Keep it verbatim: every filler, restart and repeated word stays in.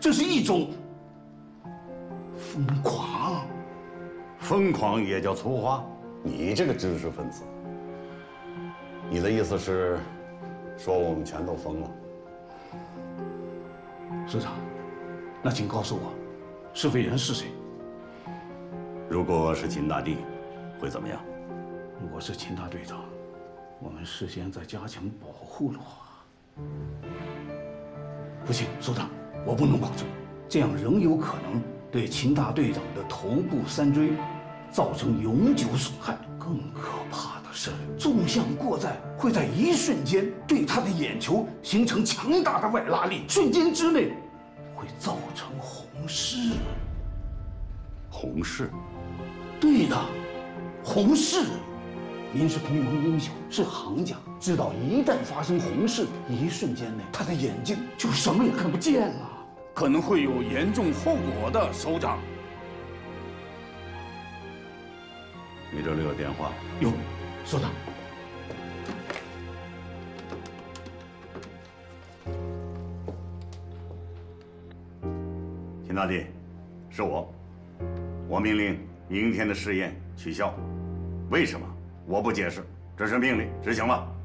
这是一种疯狂。 疯狂也叫粗话？你这个知识分子，你的意思是说我们全都疯了？ 首长，那请告诉我，施肥人是谁？ 如果是秦大帝，会怎么样？ 如果是秦大队长，我们事先再加强保护的话，不行，首长，我不能保证，这样仍有可能对秦大队长的头部三椎造成永久损害。更可怕的是，纵向过载会在一瞬间对他的眼球形成强大的外拉力，瞬间之内会造成红视。 红视？ 对的，红视。您是同盟英雄，是行家，知道一旦发生红视，一瞬间内他的眼睛就什么也看不见了， 可能会有严重后果的，首长。 你这里有电话？ 有，首长。 秦大帝，是我，我命令明天的试验取消。为什么？我不解释，这是命令，执行吧。